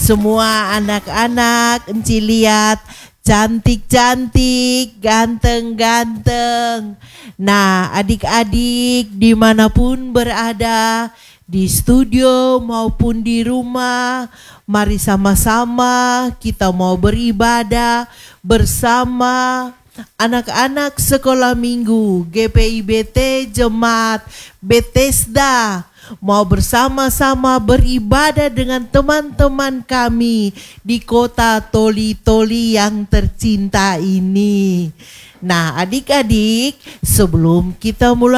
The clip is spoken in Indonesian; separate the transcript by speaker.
Speaker 1: semua anak-anak Enci lihat cantik-cantik, ganteng-ganteng. Nah, adik-adik dimanapun berada, di studio maupun di rumah, mari sama-sama kita mau beribadah bersama anak-anak sekolah minggu GPIBT Jemaat Bethesda. Mau bersama-sama beribadah dengan teman-teman kami di kota Toli-Toli yang tercinta ini. Nah, adik-adik, sebelum kita mulai